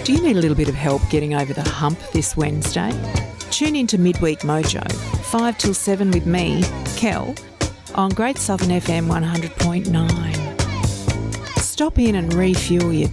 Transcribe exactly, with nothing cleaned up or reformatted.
Do you need a little bit of help getting over the hump this Wednesday? Tune into Midweek Mojo, five till seven with me, Kel, on Great Southern F M one hundred point nine. Stop in and refuel your